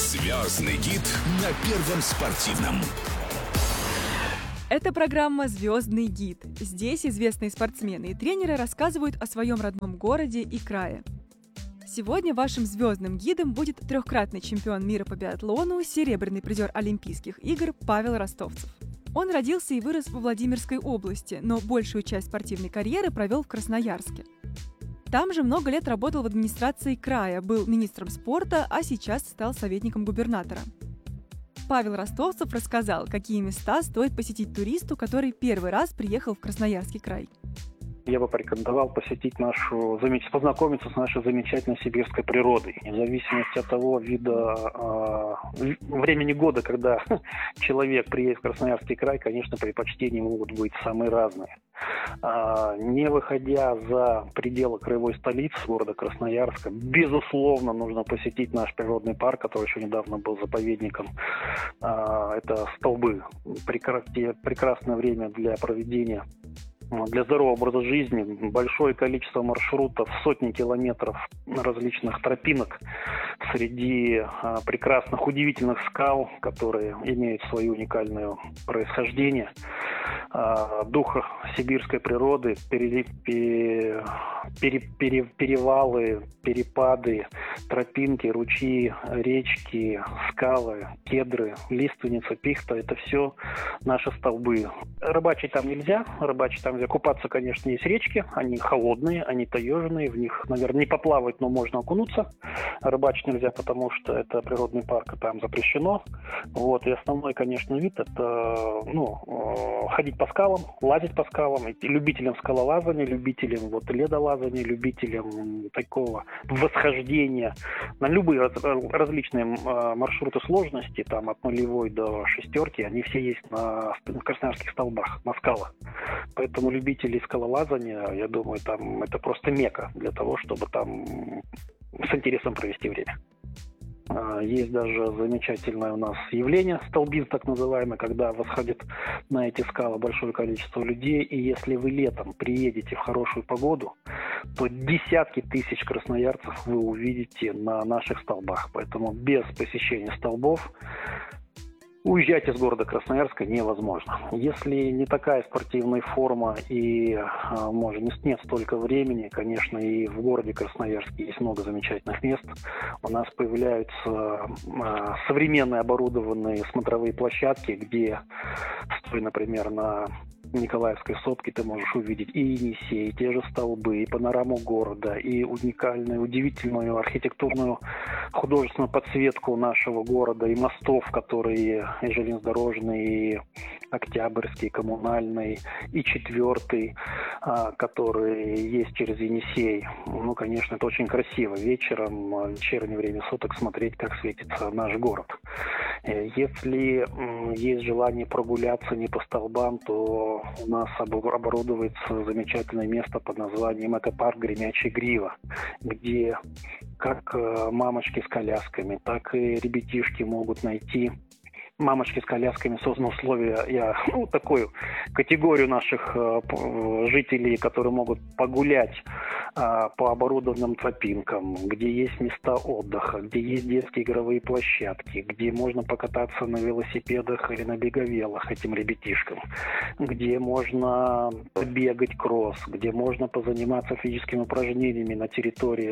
Звездный гид на Первом спортивном. Это программа «Звездный гид». Здесь известные спортсмены и тренеры рассказывают о своем родном городе и крае. Сегодня вашим звездным гидом будет трехкратный чемпион мира по биатлону, серебряный призер Олимпийских игр Павел Ростовцев. Он родился и вырос во Владимирской области, но большую часть спортивной карьеры провел в Красноярске. Там же много лет работал в администрации края, был министром спорта, а сейчас стал советником губернатора. Павел Ростовцев рассказал, какие места стоит посетить туристу, который первый раз приехал в Красноярский край. Я бы порекомендовал посетить познакомиться с нашей замечательной сибирской природой. И в зависимости от того времени года, когда человек приедет в Красноярский край, конечно, предпочтения могут быть самые разные. Не выходя за пределы краевой столицы города Красноярска, безусловно, нужно посетить наш природный парк, который еще недавно был заповедником. Это Столбы. Прекрасное время для проведения, для здорового образа жизни, большое количество маршрутов, сотни километров различных тропинок среди прекрасных, удивительных скал, которые имеют свое уникальное происхождение, духа сибирской природы, перевалы, перепады, тропинки, ручьи, речки, скалы, кедры, лиственница, пихта – это все наши столбы. Рыбачить там нельзя, купаться, конечно, есть речки, они холодные, они таежные, в них, наверное, не поплавать, но можно окунуться. Рыбачить нельзя, потому что это природный парк, и там запрещено. И основной, конечно, вид – это ходить по скалам, лазить по скалам. И любителям скалолазания, любителям ледолазания, любителям такого восхождения на любые различные маршруты сложности, там от 0 до 6, они все есть в Красноярских столбах, на скалах. Поэтому любителей скалолазания, я думаю, там это просто мекка для того, чтобы там с интересом провести время. Есть даже замечательное у нас явление, столбизм так называемый, когда восходит на эти скалы большое количество людей, и если вы летом приедете в хорошую погоду, то десятки тысяч красноярцев вы увидите на наших столбах. Поэтому без посещения столбов уезжать из города Красноярска невозможно. Если не такая спортивная форма и, нет столько времени, конечно, и в городе Красноярске есть много замечательных мест. У нас появляются современные оборудованные смотровые площадки, где, стоя, например, на Николаевской сопке, ты можешь увидеть и Енисей, и те же столбы, и панораму города, и уникальную, удивительную архитектурную художественную подсветку нашего города, и мостов, которые и железнодорожный, и Октябрьский, Коммунальный, и 4, который есть через Енисей. Конечно, это очень красиво вечером, в вечернее время суток смотреть, как светится наш город. Если есть желание прогуляться не по столбам, то у нас оборудуется замечательное место под названием экопарк «Гремячая грива», где как мамочки с колясками, так и ребятишки могут найти. Мамочки с колясками созданы условия, такую категорию наших жителей, которые могут погулять по оборудованным тропинкам, где есть места отдыха, где есть детские игровые площадки, где можно покататься на велосипедах или на беговелах этим ребятишкам, где можно бегать кросс, где можно позаниматься физическими упражнениями на территории,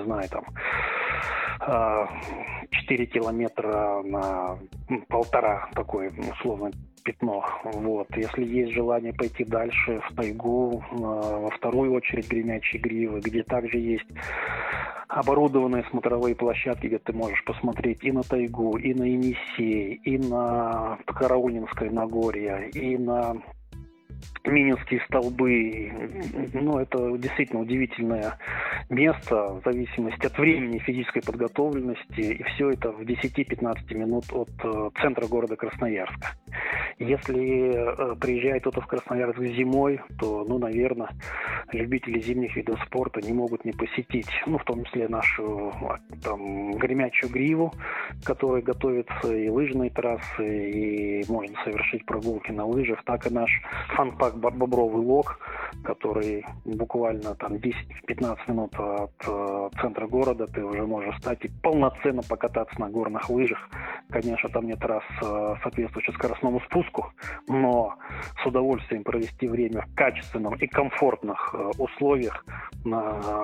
4 километра на 1,5, такое условно пятно. Если есть желание пойти дальше в тайгу, во вторую очередь Гремячей гривы, где также есть оборудованные смотровые площадки, где ты можешь посмотреть и на тайгу, и на Енисей, и на Караулинское Нагорье, и на Мининские столбы. Это действительно удивительное место в зависимости от времени физической подготовленности. И все это в 10-15 минут от центра города Красноярска. Если приезжает кто-то в Красноярск зимой, то, наверное, любители зимних видов спорта не могут не посетить, в том числе нашу гремячую гриву, к которой готовятся и лыжные трассы, и можно совершить прогулки на лыжах, так и наш фан-парк Бобровый Лог, который буквально 10-15 минут от центра города ты уже можешь встать и полноценно покататься на горных лыжах. Конечно, там нет трасс, соответствующих скоростному спуску, но с удовольствием провести время в качественном и комфортных условиях на